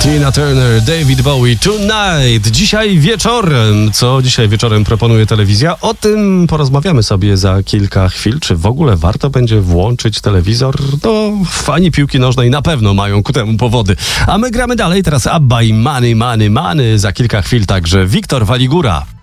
Tina Turner, David Bowie, Tonight. Dzisiaj wieczorem. Co dzisiaj wieczorem proponuje telewizja? O tym porozmawiamy sobie za kilka chwil. Czy w ogóle warto będzie włączyć telewizor? No, fani piłki nożnej na pewno mają ku temu powody. A my gramy dalej. Teraz Abba i Money. Za kilka chwil także Wiktor Waligura.